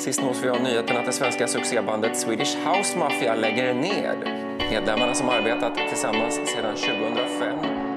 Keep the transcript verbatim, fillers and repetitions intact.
Sist nås vi av nyheten att det svenska succébandet Swedish House Mafia lägger ner. Medlemmarna som arbetat tillsammans sedan tjugohundrafem